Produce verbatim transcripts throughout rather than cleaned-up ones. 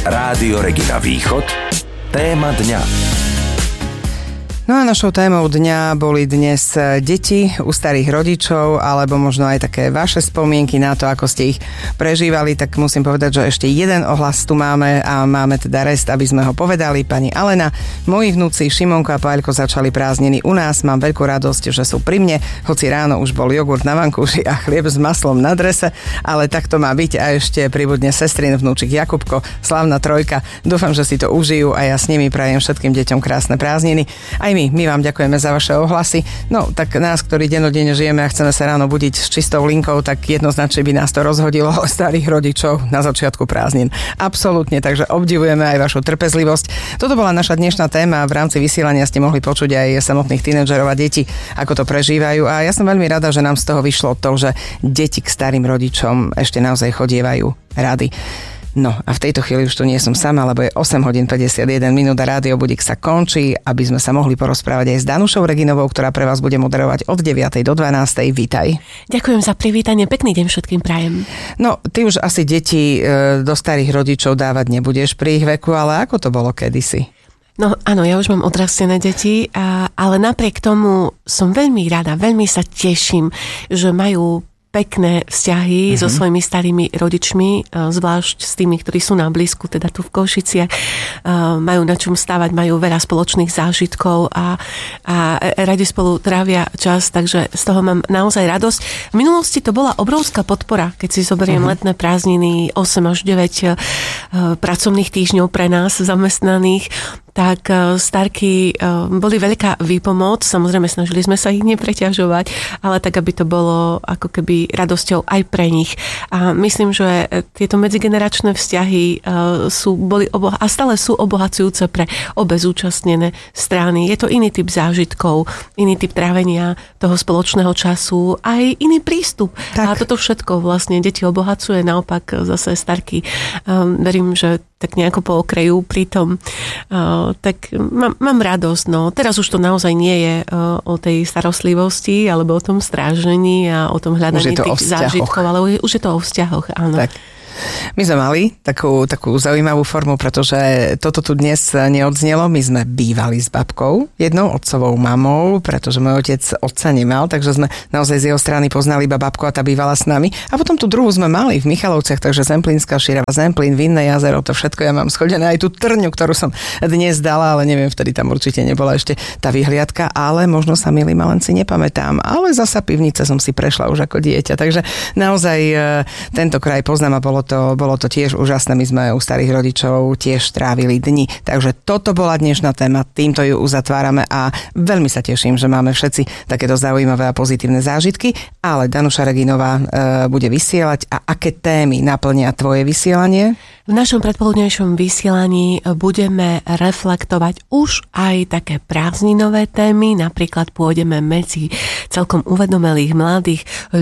Rádio Regina Východ. Téma dňa. No a našou témou dňa boli dnes deti u starých rodičov, alebo možno aj také vaše spomienky na to, ako ste ich prežívali. Tak musím povedať, že ešte jeden ohlas tu máme a máme teda rest, aby sme ho povedali. Pani Alena, moji vnúci Šimonko a Paľko začali prázdniny u nás. Mám veľkú radosť, že sú pri mne, hoci ráno už bol jogurt na vankúši a chlieb s maslom na drese, ale tak to má byť. A ešte pribudne sestrin vnúčik Jakubko, slávna trojka. Dúfam, že si to užijú a ja s nimi prajem všetkým deťom krásne prázdniny. Aj My, my vám ďakujeme za vaše ohlasy. No, tak nás, ktorí dennodenne žijeme a chceme sa ráno budiť s čistou linkou, tak jednoznačne by nás to rozhodilo, ale starých rodičov na začiatku prázdnin. Absolútne, takže obdivujeme aj vašu trpezlivosť. Toto bola naša dnešná téma. V rámci vysielania ste mohli počuť aj samotných tínedžerov a detí, ako to prežívajú. A ja som veľmi rada, že nám z toho vyšlo to, že deti k starým rodičom ešte naozaj chodievajú rady. No a v tejto chvíli už tu nie som sama, lebo je osem hodín päťdesiatjeden minút a Rádio Budík sa končí, aby sme sa mohli porozprávať aj s Danušou Reginovou, ktorá pre vás bude moderovať od deviatej do dvanástej. Vítaj. Ďakujem za privítanie, pekný deň všetkým prajem. No, ty už asi deti e, do starých rodičov dávať nebudeš pri ich veku, ale ako to bolo kedysi? No áno, ja už mám odrastené deti, a, ale napriek tomu som veľmi rada, veľmi sa teším, že majú pekné vzťahy uh-huh. so svojimi starými rodičmi, zvlášť s tými, ktorí sú na blízku, teda tu v Košiciach. Majú na čom stávať, majú veľa spoločných zážitkov a, a radi spolu trávia čas, takže z toho mám naozaj radosť. V minulosti to bola obrovská podpora, keď si zoberiem uh-huh. letné prázdniny, osem až deväť pracovných týždňov pre nás zamestnaných, tak starky boli veľká výpomoc. Samozrejme, snažili sme sa ich nepreťažovať, ale tak, aby to bolo ako keby radosťou aj pre nich. A myslím, že tieto medzigeneračné vzťahy sú, boli oboha- a stále sú obohacujúce pre obe zúčastnené strany. Je to iný typ zážitkov, iný typ trávenia toho spoločného času, aj iný prístup. Tak. A toto všetko vlastne deti obohacuje, naopak zase starky. Verím, že tak nejako po okraju pritom. Uh, tak mám, mám radosť. No. Teraz už to naozaj nie je uh, o tej starostlivosti alebo o tom strážení a o tom hľadaní tých zážitkov, ale už je to o vzťahoch. Áno. Tak. My sme mali takú, takú zaujímavú formu, pretože toto tu dnes neodznelo. My sme bývali s babkou, jednou otcovou mamou, pretože môj otec otca nemal, takže sme naozaj z jeho strany poznali iba babku a tá bývala s nami. A potom tú druhú sme mali v Michalovciach, takže Zemplínska Šírava, Zemplín, Vinné jazero, to všetko ja mám schodené. Aj tú trňu, ktorú som dnes dala, ale neviem, vtedy tam určite nebola ešte tá vyhliadka, ale možno sa, milí malenci, nepamätám. Ale zasa pivnice som si prešla už ako dieťa, takže naozaj tento kraj poznám a bolo To, bolo to tiež úžasné. My sme u starých rodičov tiež trávili dni. Takže toto bola dnešná téma. Týmto ju uzatvárame a veľmi sa teším, že máme všetci takéto zaujímavé a pozitívne zážitky. Ale Danuša Reginová e, bude vysielať. A aké témy naplnia tvoje vysielanie? V našom predpoludnejšom vysielaní budeme reflektovať už aj také prázdninové témy. Napríklad pôjdeme medzi celkom uvedomelých mladých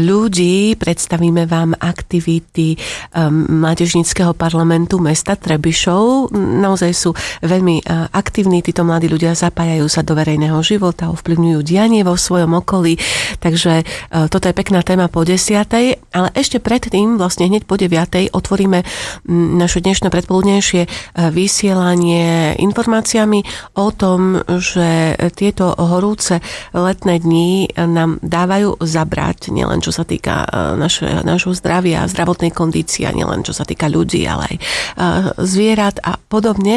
ľudí. Predstavíme vám aktivity um, mládežníckeho parlamentu mesta Trebišov. Naozaj sú veľmi uh, aktívni. Títo mladí ľudia zapájajú sa do verejného života, ovplyvňujú dianie vo svojom okolí. Takže uh, toto je pekná téma po desiatej. Ale ešte predtým, vlastne hneď po deviatej, otvoríme um, naš dnešné predpoludnejšie vysielanie informáciami o tom, že tieto horúce letné dni nám dávajú zabrať, nielen čo sa týka naše, nášho zdravia, zdravotnej kondície, nielen čo sa týka ľudí, ale aj zvierat a podobne,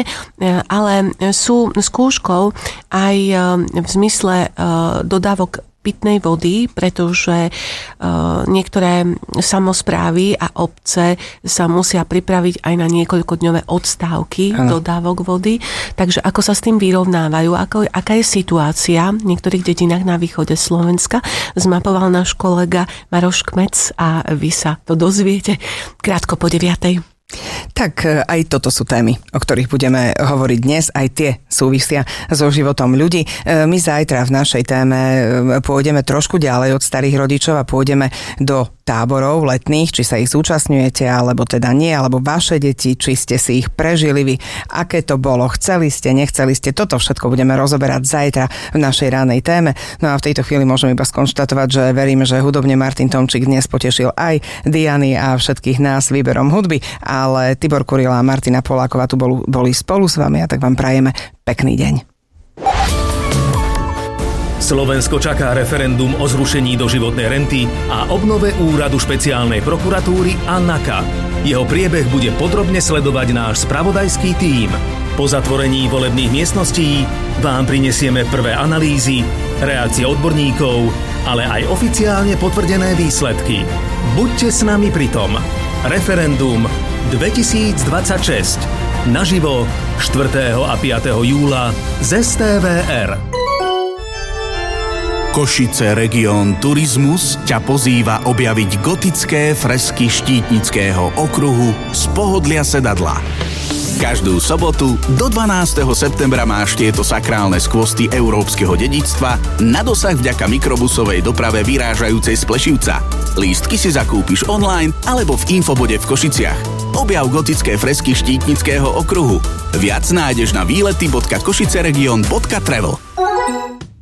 ale sú skúškou aj v zmysle dodávok pitnej vody, pretože uh, niektoré samosprávy a obce sa musia pripraviť aj na niekoľkodňové odstávky ano. dodávok vody. Takže ako sa s tým vyrovnávajú, ako, aká je situácia v niektorých dedinách na východe Slovenska, zmapoval náš kolega Maroš Kmec a vy sa to dozviete krátko po deviatej. Tak aj toto sú témy, o ktorých budeme hovoriť dnes. Aj tie súvisia so životom ľudí. My zajtra v našej téme pôjdeme trošku ďalej od starých rodičov a pôjdeme do táborov letných, či sa ich zúčastňujete, alebo teda nie, alebo vaše deti, či ste si ich prežili vy, aké to bolo, chceli ste, nechceli ste, toto všetko budeme rozoberať zajtra v našej ránej téme. No a v tejto chvíli môžem iba skonštatovať, že verím, že hudobne Martin Tomčík dnes potešil aj Diany a všetkých nás výberom hudby, ale ty Tibor Kurila a Martina Poláková tu boli, boli spolu s vami a tak vám prajeme pekný deň. Slovensko čaká referendum o zrušení doživotnej renty a obnove úradu špeciálnej prokuratúry a NAKA. Jeho priebeh bude podrobne sledovať náš spravodajský tím. Po zatvorení volebných miestností vám prinesieme prvé analýzy, reakcie odborníkov, ale aj oficiálne potvrdené výsledky. Buďte s nami pri tom. Referendum dvetisícdvadsaťšesť. Naživo štvrtého a piateho júla z es té vé er. Košice Region Turizmus ťa pozýva objaviť gotické fresky Štítnického okruhu z pohodlia sedadla. Každú sobotu do dvanásteho septembra máš tieto sakrálne skvosty európskeho dedičstva na dosah vďaka mikrobusovej doprave vyrážajúcej z Plešivca. Lístky si zakúpiš online alebo v infobode v Košiciach. Objav gotické fresky Štítnického okruhu. Viac nájdeš na výlety bodka košiceregion bodka travel.